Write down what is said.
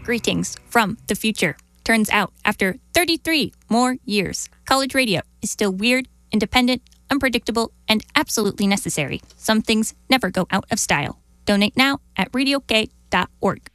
Greetings from the future. Turns out, after 33 more years, college radio is still weird, independent, unpredictable, and absolutely necessary. Some things never go out of style. Donate now at radiok.org.